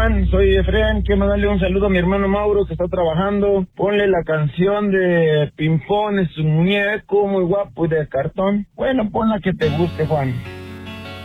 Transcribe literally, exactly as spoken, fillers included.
Juan, soy Efraín, quiero mandarle un saludo a mi hermano Mauro que está trabajando. Ponle la canción de Pimpón, es un muñeco muy guapo y de cartón. Bueno, pon la que te guste, Juan.